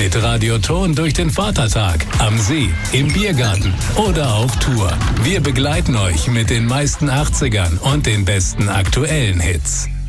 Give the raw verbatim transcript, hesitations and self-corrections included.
Mit Radioton durch den Vatertag, am See, im Biergarten oder auf Tour. Wir begleiten euch mit den meisten achtzigern und den besten aktuellen Hits.